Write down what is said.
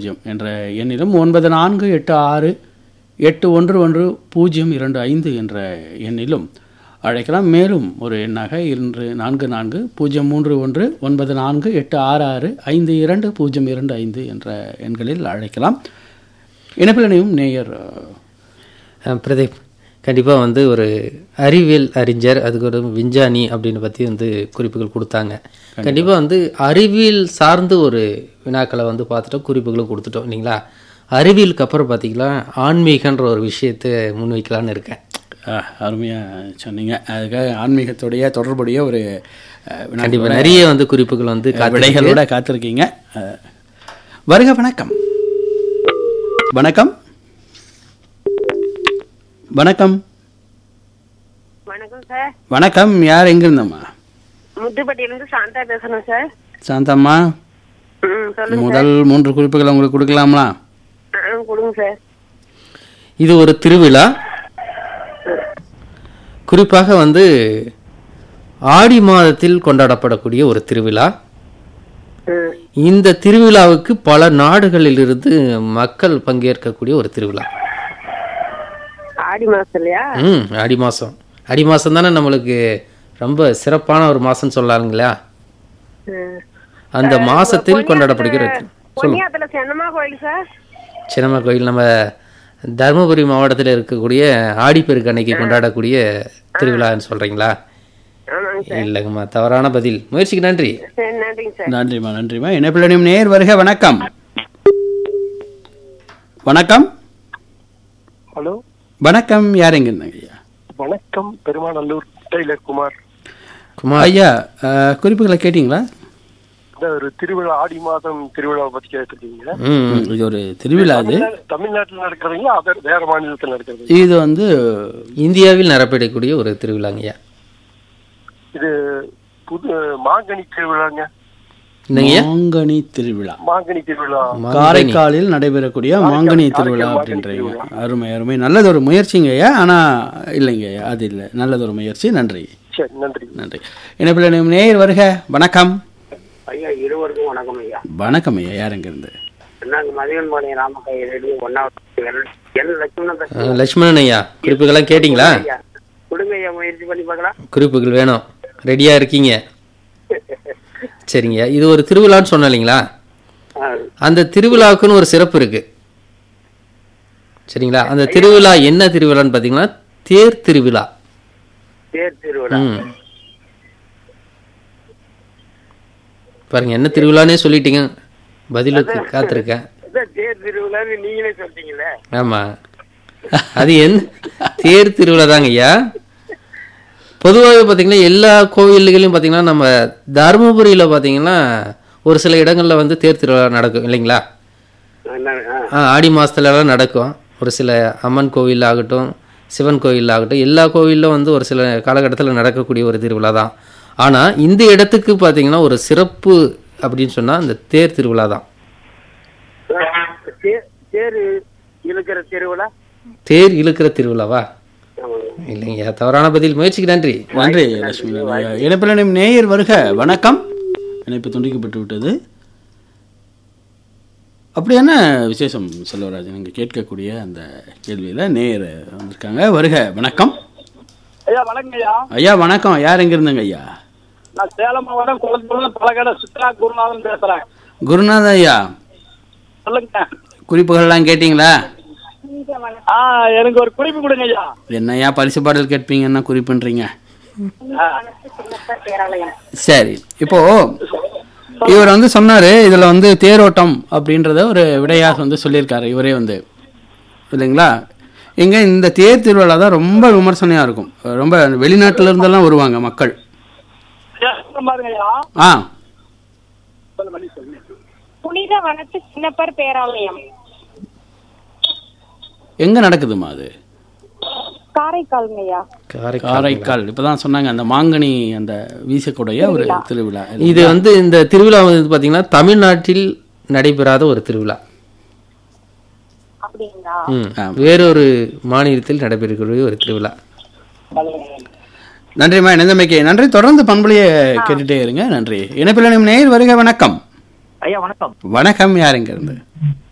என்ற எண்ணிலும் 9486811025 என்ற எண்ணிலும் அழைக்கலாம். மேலும் ஒரு எண்ணாக 24319486652025 என்ற எண்களில் அழைக்கலாம். இணைப்பிலனையும் நேயர் பிரதீப், கண்டிப்பாக வந்து ஒரு அறிவியல் அறிஞர், அதுக்கு ஒரு விஞ்ஞானி அப்படின்னு பற்றி வந்து குறிப்புகள் கொடுத்தாங்க. கண்டிப்பாக வந்து அறிவியல் சார்ந்து ஒரு வினாக்களை வந்து பார்த்துட்டோம், குறிப்புகளும் கொடுத்துட்டோம் இல்லைங்களா. அறிவியலுக்கு அப்புறம் பார்த்தீங்களா ஆன்மீகன்ற ஒரு விஷயத்தை முன்வைக்கலான்னு இருக்கேன். அருமையாக சொன்னீங்க. அதுக்காக ஆன்மீகத்துடைய தொடர்புடைய ஒரு கண்டிப்பாக நிறைய வந்து குறிப்புகள் வந்து விடைகளோட காத்திருக்கீங்க. வருக. வணக்கம். வணக்கம். வணக்கம். வணக்கம் சார். வணக்கம். யார் எங்க இருந்தம்மா? முத்துப்பட்டியிலிருந்து சாந்தா பேசணும் சார். சாந்தம்மா, முதல் 3 குறிப்புகளை உங்களுக்கு கொடுக்கலாமா? கொடுங்க சார். இது ஒரு திருவிழா, குறிப்பாக வந்து ஆடி மாதத்தில் கொண்டாடப்படக்கூடிய ஒரு திருவிழா. இந்த திருவிழாவுக்கு பல நாடுகளிலிருந்து மக்கள் பங்கேற்கக்கூடிய ஒரு திருவிழா. ஆடி மாசம் இல்லையா? ஆடி மாசம். ஆடி மாசம் தானே நம்மளுக்கு ரொம்ப சிறப்பான ஒரு மாசம் சொல்லலாங்களா. அந்த மாசத்தில் கொண்டாடப்படுகிறது. சின்னம்மா கோயில் சார். சின்னம்மா கோயில் நம்ம தருமபுரி மாவட்டத்தில் இருக்கக்கூடிய ஆடிப்பெருக்கு அன்னைக்கு கொண்டாடக்கூடிய திருவிழான்னு சொல்றீங்களா? இல்லைங்கம்மா, தவறான பதில். முயற்சிக்கு நன்றி. நன்றிம்மா. நன்றிம்மா. என்ன பிள்ளையும் நேர் வருக. வணக்கம். வணக்கம். ஹலோ. வணக்கம். யார் எங்க இருந்தாங்க ஐயா? வணக்கம், பெருமாநல்லூர் டெய்லர் குமார். குமார் ஐயா, குறிப்புகளை கேட்டீங்களா? ஒரு திருவிழா, ஆடி மாதம் திருவிழாவை பத்தி கேட்டிருக்கீங்க. இது ஒரு திருவிழா. அது தமிழ்நாட்டில் நடக்கிறீங்களா வேற மாநிலத்தில் நடக்கிறது? இது வந்து இந்தியாவில் நடப்படக்கூடிய ஒரு திருவிழாங்கய்யா. இது புது மாங்கனி திருவிழாங்க. மாங்கனி திருவிழா. மாங்கனி திருவிழா காரைக்காலில் நடைபெறக்கூடிய மாங்கனி திருவிழா அப்படின்றீங்க. அருமை அருமை. நல்லதொரு முயற்சிங்க ஐயா. ஆனா இல்லைங்க ஐயா, அது இல்லை. நல்லதொரு முயற்சி. நன்றி. சரி, நன்றி. நன்றி. என்ன பிள்ளை நேயர் வருக. வணக்கம். ஐயா, இருவருக்கும் வணக்கம் ஐயா. வணக்கம் ஐயா. யார் எங்க இருந்து? லட்சுமணன் ஐயா, குறிப்புகள்லாம் கேட்டீங்களா? கொடுங்க ஐயா, முயற்சி பண்ணி பார்க்கலாம். குறிப்புகள் வேணும், ரெடியா இருக்கீங்க? சரிங்க. இது ஒரு திருவிழான்னு சொன்ன இல்லைங்களா. அந்த திருவிழாவுக்குன்னு ஒரு சிறப்பு இருக்கு சரிங்களா. அந்த திருவிழா என்ன திருவிழான்னு பாத்தீங்கன்னா தேர் திருவிழா. தேர் திருவிழா. பாருங்க, என்ன திருவிழானே சொல்லிட்டீங்க, பதிலுக்கு காத்திருக்கேன். தேர் திருவிழான்னு நீங்களே சொல்லிட்டீங்களே. ஆமா, அது என்ன தேர் திருவிழா தாங்க ஐயா. பொதுவாகவே பார்த்தீங்கன்னா எல்லா கோவில்களையும் பார்த்தீங்கன்னா நம்ம தருமபுரியில் பார்த்தீங்கன்னா ஒரு சில இடங்களில் வந்து தேர் திருவிழா நடக்கும் இல்லைங்களா. ஆடி மாதத்துலலாம் நடக்கும். ஒரு சில அம்மன் கோவில் ஆகட்டும், சிவன் கோவில் ஆகட்டும், எல்லா கோவிலில் வந்து ஒரு சில காலகட்டத்தில் நடக்கக்கூடிய ஒரு திருவிழா தான். ஆனால் இந்த இடத்துக்கு பார்த்தீங்கன்னா ஒரு சிறப்பு அப்படின்னு சொன்னால் அந்த தேர் திருவிழா தான். தேர் இழுக்கிற திருவிழா. தேர் இழுக்கிற திருவிழாவா? இல்லைங்க, தவறான பதில். முயற்சிக்கு நன்றி. நன்றி லட்சுமி. இணைப்பில் நேயர் வருக. வணக்கம். இணைப்பு துண்டிக்கப்பட்டு விட்டது. அப்படி என்ன விசேஷம் செல்வராஜன் நீங்க கேட்கக்கூடிய அந்த கேள்வியில நேயர் வந்திருக்காங்க. வருக. வணக்கம் ஐயா. வணக்கம் ஐயா. ஐயா வணக்கம். யார் எங்க இருந்தங்க ஐயா? நான் சேலம் மாவட்டம் குளத்தூர் பலகடை சித்ரா குருநாதன் பேசுறேன். குருநாதன் ஐயா, சொல்லுங்க. குறிப்புகள்லாம் கேட்டீங்களா? எனக்கு ஒரு குறிப்பு கொடுங்க ஐயா. என்னையா பரிசு பாடல் கேட்பீங்கன்னா குறிப்புன்றீங்க. சரி, இப்போ இவர் வந்து சொன்னாரு இதுல வந்து தேரோட்டம் அப்படின்றத ஒரு விடையாக வந்து சொல்லியிருக்காரு இவரே வந்து இல்லைங்களா. இங்க இந்த தேர் திருவிழா தான் ரொம்ப விமர்சனையா இருக்கும். ரொம்ப வெளிநாட்டுல இருந்தெல்லாம் வருவாங்க மக்கள். புனித வனத்து சின்னப்பர் பேராலயம் எங்க நடக்குதுமா அது? காரைக்கால்ங்கய்யா. காரைக்கால். இப்பதான் சொன்னாங்க அந்த மாங்கனி அந்த வீசக்கூடிய ஒரு திருவிழா. இது வந்து இந்த திருவிழா வந்து பாத்தீங்கன்னா தமிழ்நாட்டில் நடைபெறாத ஒரு திருவிழா. வேறொரு மாநிலத்தில் நடைபெறக்கூடிய ஒரு திருவிழா. நன்றிம்மா, இணைந்தமைக்கு நன்றி. தொடர்ந்து பண்புலையே கேட்டுட்டே இருங்க. நன்றி. இணைப்பில் நேயர் வருக. வணக்கம். ஐயா வணக்கம். வணக்கம். யார் எங்க இருந்து?